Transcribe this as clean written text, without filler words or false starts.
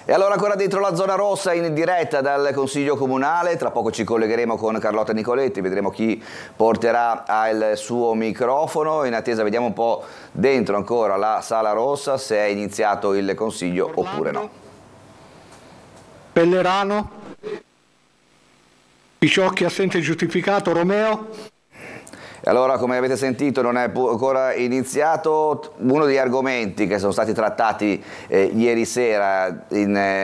E allora ancora dentro la zona rossa in diretta dal Consiglio Comunale, tra poco ci collegheremo con Carlotta Nicoletti, vedremo chi porterà al suo microfono, in attesa vediamo un po' dentro ancora la sala rossa se è iniziato il Consiglio oppure no. Pellerano, Picciocchi assente giustificato, Romeo. E allora, come avete sentito, non è ancora iniziato uno degli argomenti che sono stati trattati ieri sera in